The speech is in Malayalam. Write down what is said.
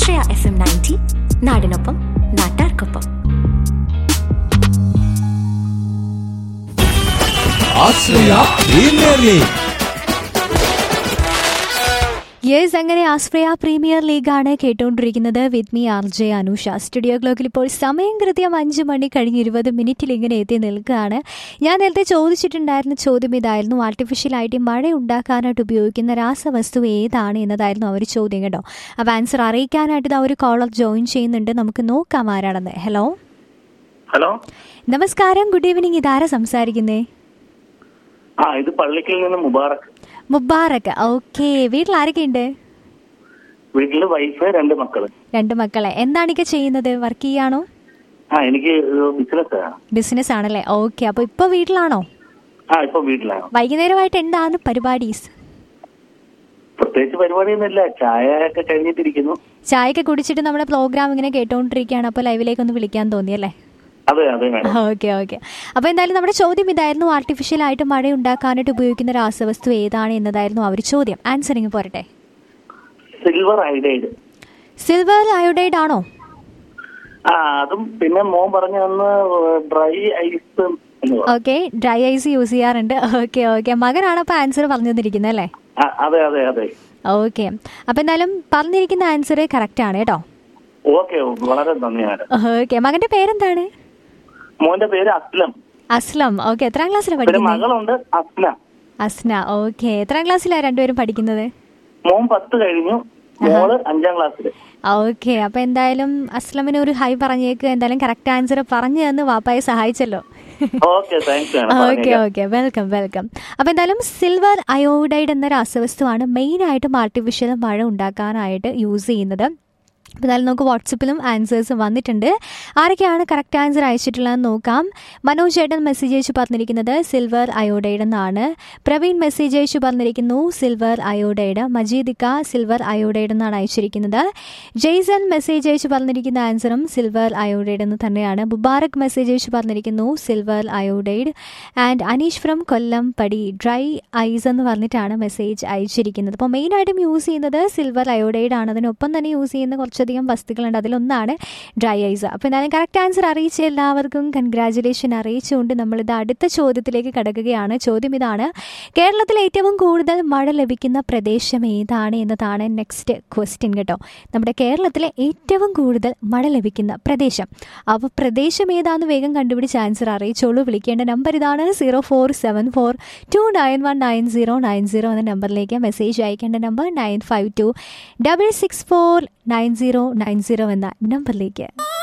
ആശ്രയ FM 90 നാടിനൊപ്പം നാട്ടാർക്കൊപ്പം. ആശ്രയ പ്രീമിയർ ലീഗ്. യെസ്, അങ്ങനെ ആശ്രയ പ്രീമിയർ ലീഗാണ് കേട്ടുകൊണ്ടിരിക്കുന്നത്. With me RJ Anusha. Studio ക്ലോക്കിൽ ഇപ്പോൾ സമയം കൃത്യം 5 മണി കഴിഞ്ഞ് 20 മിനിറ്റിൽ ഇങ്ങനെ എത്തി നിൽക്കുകയാണ്. ഞാൻ നേരത്തെ ചോദിച്ചിട്ടുണ്ടായിരുന്ന ചോദ്യം ഇതായിരുന്നു: ആർട്ടിഫിഷ്യലായിട്ട് മഴ ഉണ്ടാക്കാനായിട്ട് ഉപയോഗിക്കുന്ന രാസവസ്തു ഏതാണ് എന്നതായിരുന്നു ആ ഒരു ചോദ്യം കേട്ടോ. അപ്പോൾ ആൻസർ അറിയിക്കാനായിട്ട് ഒരു കോളർ ജോയിൻ ചെയ്യുന്നുണ്ട്. നമുക്ക് നോക്കാം ആരാണെന്ന്. ഹലോ ഹലോ, നമസ്കാരം, ഗുഡ് ഈവനിങ്. ഇതാരാ സംസാരിക്കുന്നേ? ഇത് പള്ളിക്കൽ നിന്ന് മുബാറക്. മുബാറക്, ഓക്കെ. വീട്ടിൽ ആരൊക്കെ ഉണ്ട്? വീട്ടില് വൈഫ്, 2 മക്കള്. 2 മക്കളെ. എന്താണൊക്കെ ചെയ്യുന്നത്? വർക്ക് ചെയ്യാണോ? എനിക്ക് ബിസിനസ് ആണല്ലേ? ഓക്കെ. അപ്പൊ ഇപ്പൊ വീട്ടിലാണോ? ഇപ്പൊ വീട്ടിലാണ്. വൈകുന്നേരമായിട്ട് എന്താണ് പരിപാടീസ്? പ്രത്യേകിച്ച് പരിപാടിയൊന്നുമില്ല, ചായ ഒക്കെ കഴിഞ്ഞിട്ടിരിക്കുന്നു. ചായയൊക്കെ കുടിച്ചിട്ട് നമ്മുടെ പ്രോഗ്രാം ഇങ്ങനെ കേട്ടോണ്ടിരിക്കുകയാണ്. അപ്പൊ ലൈവിലേക്ക് ഒന്ന് വിളിക്കാൻ തോന്നിയല്ലേ? അതെ അതെ. Okay okay. അപ്പൊ എന്തായാലും നമ്മുടെ ചോദ്യം ഇതായിരുന്നു: ആർട്ടിഫിഷ്യലായിട്ട് മഴ ഉണ്ടാക്കാനായിട്ട് ഉപയോഗിക്കുന്ന രാസവസ്തു ഏതാണ് എന്നതായിരുന്നു ആ ഒരു ചോദ്യം. ആൻസറിങ് പോരട്ടെ. Silver iodide. സിൽവർ അയോഡൈഡ് ആണോ? അതും പിന്നെ മോൻ പറഞ്ഞു dry ice. Okay, dry ice use ചെയ്യാറുണ്ട്. Okay okay. മകനാണ് അപ്പൊ ആൻസർ പറഞ്ഞു തന്നിരിക്കുന്നത് അല്ലേ? അതെ അതെ അതെ. ഓക്കെ. അപ്പൊ എന്തായാലും പറഞ്ഞിരിക്കുന്ന ആൻസർ കറക്റ്റ് ആണ് കേട്ടോ. ഓക്കെ, വളരെ നന്ദിയാണ്. ഓക്കെ. മകന്റെ പേരെന്താണ്? മോന്റെ പേര് അസ്ലം. അസ്ലം, ഓക്കെ. എത്രാം ക്ലാസ്സിലാണ് പഠിക്കുന്നത്? മകളുണ്ട് അസ്ന. അസ്ന, ഓക്കെ. എത്രാം ക്ലാസ്സിലാണ് രണ്ടുപേരും പഠിക്കുന്നത്? മോൻ 10 കഴിഞ്ഞു, മോള് 5ാം ക്ലാസ്സിൽ. ഓക്കെ. അപ്പൊ എന്തായാലും അസ്ലമിന് ഒരു ഹൈ പറഞ്ഞേക്ക്. എന്തായാലും കറക്റ്റ് ആൻസർ പറഞ്ഞു തന്ന് വാപ്പായെ സഹായിച്ചല്ലോ. Okay okay, welcome welcome. അപ്പൊ എന്തായാലും സിൽവർ അയോഡൈഡ് എന്ന രാസവസ്തുവാണ് മെയിനായിട്ടും ആർട്ടിഫിഷ്യൽ മഴ ഉണ്ടാക്കാനായിട്ട് യൂസ് ചെയ്യുന്നത്. അപ്പോൾ എന്തായാലും നമുക്ക് വാട്സപ്പിലും ആൻസേഴ്സ് വന്നിട്ടുണ്ട്. ആരൊക്കെയാണ് കറക്റ്റ് ആൻസർ അയച്ചിട്ടുള്ളതെന്ന് നോക്കാം. മനോജ് ചേട്ടൻ മെസ്സേജ് അയച്ചു പറഞ്ഞിരിക്കുന്നത് സിൽവർ അയോഡൈഡ് എന്നാണ്. പ്രവീൺ മെസ്സേജ് അയച്ചു പറഞ്ഞിരിക്കുന്നു സിൽവർ അയോഡൈഡ്. മജീദിക്ക സിൽവർ അയോഡൈഡ് എന്നാണ് അയച്ചിരിക്കുന്നത്. ജെയ്സൺ മെസ്സേജ് അയച്ചു പറഞ്ഞിരിക്കുന്ന ആൻസറും സിൽവർ അയോഡൈഡ് എന്ന് തന്നെയാണ്. മുബാറക് മെസ്സേജ് അയച്ചു പറഞ്ഞിരിക്കുന്നു silver iodide. And Aneesh from കൊല്ലം പടി ഡ്രൈ ഐസ് എന്ന് പറഞ്ഞിട്ടാണ് മെസ്സേജ് അയച്ചിരിക്കുന്നത്. അപ്പോൾ മെയിനായിട്ടും യൂസ് ചെയ്യുന്നത് സിൽവർ അയോഡൈഡ് ആണ്. അതിനൊപ്പം തന്നെ യൂസ് ചെയ്യുന്ന കുറച്ചധികം വസ്തുക്കളുണ്ട്, അതിലൊന്നാണ് ഡ്രൈ ഐസ്. അപ്പോൾ എന്തായാലും കറക്റ്റ് ആൻസർ അറിയിച്ച എല്ലാവർക്കും കൺഗ്രാജുലേഷൻ അറിയിച്ചുകൊണ്ട് നമ്മളിത് അടുത്ത ചോദ്യത്തിലേക്ക് കടക്കുകയാണ്. ചോദ്യം ഇതാണ്: കേരളത്തിൽ ഏറ്റവും കൂടുതൽ മഴ ലഭിക്കുന്ന പ്രദേശം ഏതാണ് എന്നതാണ് നെക്സ്റ്റ് ക്വസ്റ്റ്യൻ കേട്ടോ. നമ്മുടെ കേരളത്തിലെ ഏറ്റവും കൂടുതൽ മഴ ലഭിക്കുന്ന പ്രദേശം. അപ്പോൾ പ്രദേശം ഏതാണെന്ന് വേഗം കണ്ടുപിടിച്ച് ആൻസർ അറിയിച്ചോളൂ. വിളിക്കേണ്ട നമ്പർ ഇതാണ്: 0474291990 എന്ന നമ്പറിലേക്ക്. മെസ്സേജ് അയക്കേണ്ട നമ്പർ 9526649090 എന്ന നമ്പറിലേക്ക്.